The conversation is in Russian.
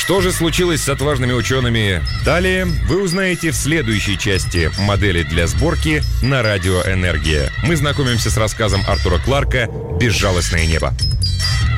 Что же случилось с отважными учеными далее, вы узнаете в следующей части «Модели для сборки» на Радио Энергия. Мы знакомимся с рассказом Артура Кларка «Безжалостное небо».